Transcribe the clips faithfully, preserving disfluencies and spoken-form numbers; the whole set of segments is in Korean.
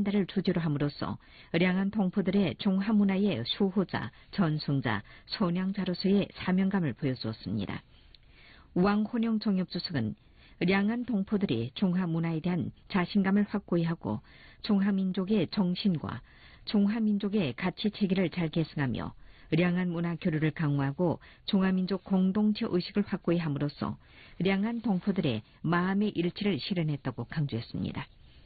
한 달을 주제로 함으로써 량한 동포들의 종합 문화의 수호자, 전승자, 선양자로서의 사명감을 보여주었습니다. 왕혼영 정엽주석은 량한 동포들이 중화 문화에 대한 자신감을 확고히 하고 중화민족의 정신과 중화민족의 가치체계를 잘 계승하며 량한 문화 교류를 강화하고 중화민족 공동체 의식을 확고히 함으로써 량한 동포들의 마음의 일치를 실현했다고 강조했습니다.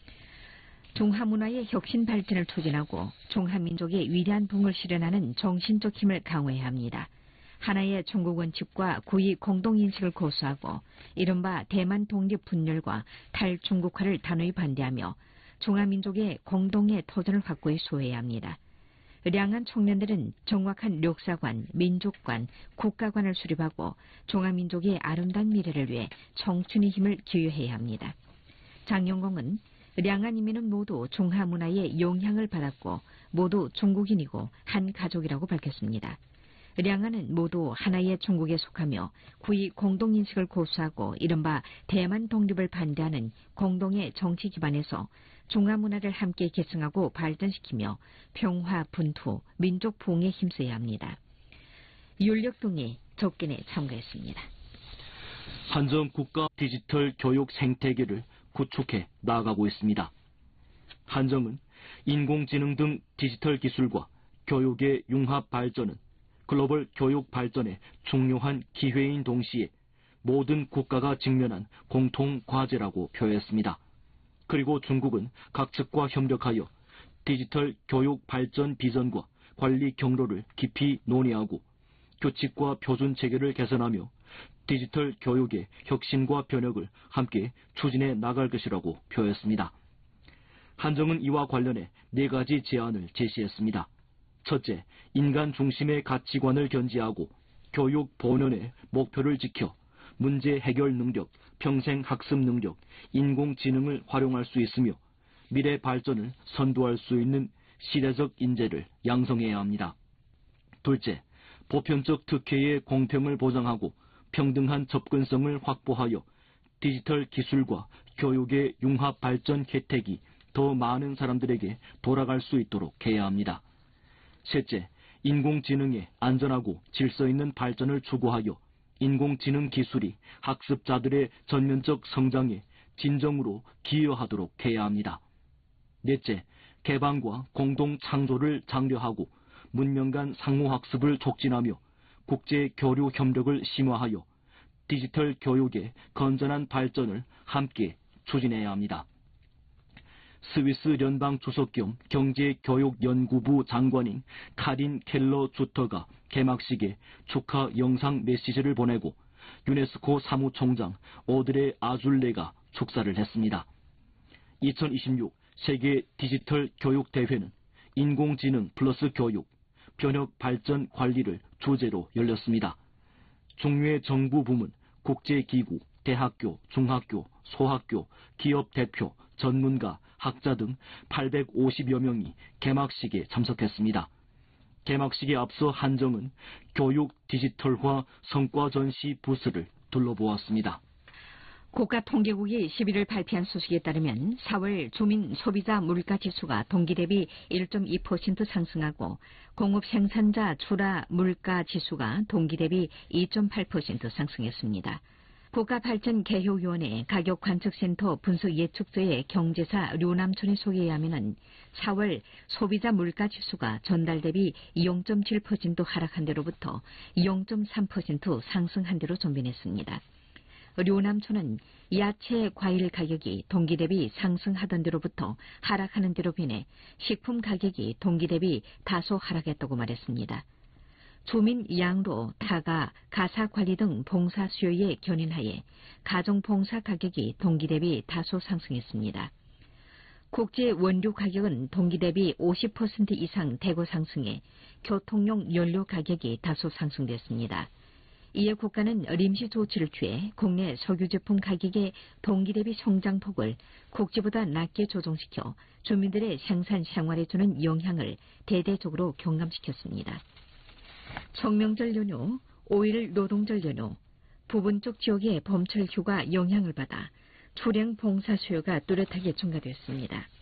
중화문화의 혁신 발전을 추진하고 중화민족의 위대한 부흥을 실현하는 정신적 힘을 강화해야 합니다. 하나의 중국 원칙과 고위 공동인식을 고수하고 이른바 대만 독립 분열과 탈중국화를 단호히 반대하며 중화민족의 공동의 터전을 확고히 수호해야 합니다. 량한 청년들은 정확한 역사관, 민족관, 국가관을 수립하고 중화민족의 아름다운 미래를 위해 청춘의 힘을 기여해야 합니다. 장영공은 량한 인민은 모두 중화 문화의 영향을 받았고 모두 중국인이고 한 가족이라고 밝혔습니다. 량한은 모두 하나의 중국에 속하며 구이 공동인식을 고수하고 이른바 대만 독립을 반대하는 공동의 정치 기반에서 중화 문화를 함께 계승하고 발전시키며 평화, 분투, 민족 부흥에 힘써야 합니다. 윤력동이 접견에 참가했습니다. 한정 국가 디지털 교육 생태계를 구축해 나아가고 있습니다. 한정은 인공지능 등 디지털 기술과 교육의 융합 발전은 글로벌 교육 발전의 중요한 기회인 동시에 모든 국가가 직면한 공통 과제라고 표했습니다. 그리고 중국은 각 측과 협력하여 디지털 교육 발전 비전과 관리 경로를 깊이 논의하고 규칙과 표준 체계를 개선하며 디지털 교육의 혁신과 변혁을 함께 추진해 나갈 것이라고 표했습니다. 한정은 이와 관련해 네 가지 제안을 제시했습니다. 첫째, 인간 중심의 가치관을 견지하고 교육 본연의 목표를 지켜 문제 해결 능력, 평생 학습 능력, 인공지능을 활용할 수 있으며 미래 발전을 선도할 수 있는 시대적 인재를 양성해야 합니다. 둘째, 보편적 특혜의 공평을 보장하고 평등한 접근성을 확보하여 디지털 기술과 교육의 융합 발전 혜택이 더 많은 사람들에게 돌아갈 수 있도록 해야 합니다. 셋째, 인공지능의 안전하고 질서 있는 발전을 추구하여 인공지능 기술이 학습자들의 전면적 성장에 진정으로 기여하도록 해야 합니다. 넷째, 개방과 공동 창조를 장려하고 문명 간 상호학습을 촉진하며 국제 교류 협력을 심화하여 디지털 교육의 건전한 발전을 함께 추진해야 합니다. 스위스 연방 주석 겸 경제교육연구부 장관인 카린 켈러 주터가 개막식에 축하 영상 메시지를 보내고 유네스코 사무총장 오드레 아줄레가 축사를 했습니다. 이천이십육 세계 디지털 교육대회는 인공지능 플러스 교육, 변혁 발전 관리를 주제로 열렸습니다. 중유의 정부 부문, 국제기구, 대학교, 중학교, 소학교, 기업 대표, 전문가, 학자 등 팔백오십여 명이 개막식에 참석했습니다. 개막식에 앞서 한정은 교육 디지털화 성과 전시 부스를 둘러보았습니다. 국가통계국이 십일월 발표한 소식에 따르면 사월 주민 소비자 물가지수가 동기 대비 일 점 이 퍼센트 상승하고 공업 생산자 출하 물가지수가 동기 대비 이 점 팔 퍼센트 상승했습니다. 국가발전개혁위원회 가격관측센터 분석예측소의 경제사 류남춘의 소개에 하면은 사월 소비자 물가지수가 전달 대비 영 점 칠 퍼센트 하락한 데로부터 영 점 삼 퍼센트 상승한 데로 전변했습니다. 류남춘은 야채, 과일 가격이 동기 대비 상승하던 데로부터 하락하는 데로 변해 식품 가격이 동기 대비 다소 하락했다고 말했습니다. 주민 양로, 타가, 가사 관리 등 봉사 수요에 견인하에 가정 봉사 가격이 동기 대비 다소 상승했습니다. 국제 원료 가격은 동기 대비 오십 퍼센트 이상 대거 상승해 교통용 연료 가격이 다소 상승됐습니다. 이에 국가는臨時 조치를 취해 국내 석유 제품 가격의 동기 대비 성장폭을 국제보다 낮게 조정시켜 주민들의 생산 생활에 주는 영향을 대대적으로 경감시켰습니다. 청명절 연휴, 오일 노동절 연휴, 부분적 지역의 봄철 휴가 영향을 받아 출행 봉사 수요가 뚜렷하게 증가됐습니다.